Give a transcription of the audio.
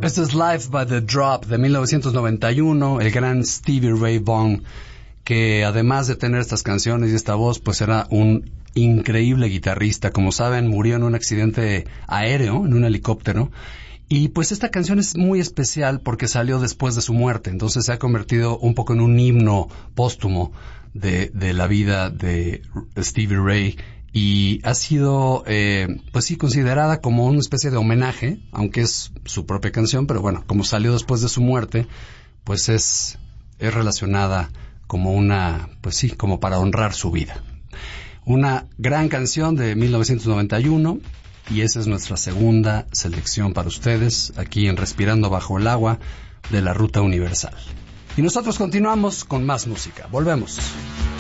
Esto es Live by the Drop de 1991, el gran Stevie Ray Vaughan, que además de tener estas canciones y esta voz, pues era un increíble guitarrista. Como saben, murió en un accidente aéreo, en un helicóptero. Y pues esta canción es muy especial porque salió después de su muerte. Entonces se ha convertido un poco en un himno póstumo de la vida de Stevie Ray. Y ha sido, pues sí, considerada como una especie de homenaje, aunque es su propia canción, pero bueno, como salió después de su muerte, pues es relacionada como una, pues sí, como para honrar su vida. Una gran canción de 1991, y esa es nuestra segunda selección para ustedes, aquí en Respirando Bajo el Agua, de la Ruta Universal. Y nosotros continuamos con más música. Volvemos.